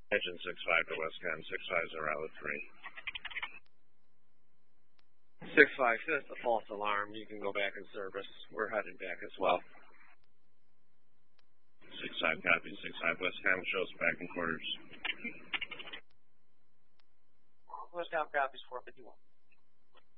Engine 6-5 to Westcom, 6-5's a route 3. 6-5, that's a false alarm. You can go back in service. We're heading back as well. 6-5 copy, 6-5 Westcom shows back in quarters. Westcom copies 451.